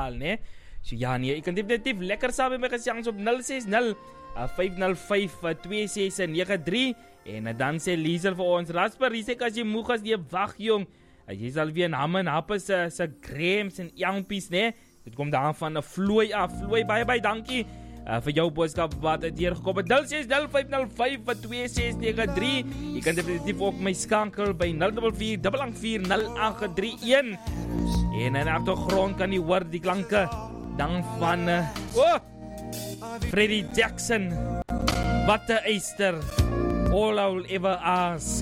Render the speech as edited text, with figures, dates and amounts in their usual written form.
betaal, né? So ja nee, jy kan definitief lekker saam met my gesels op 060 505 2693 en dan sê Liesel vir ons, Rasper, jy sê as jy moeg as jy wag jong, jy sal weer in hamme en happe se grams en jampies, né? Dit kom daar van 'n vloei af. Vloei baie dankie vir jou boodskap wat het hier gekom. 060 jy kan definitief ook my skankel by 044-884-0831 en in die agtergrond kan jy hoor die klanke dan van Freddie Jackson, What a Easter, All I'll Ever Ask.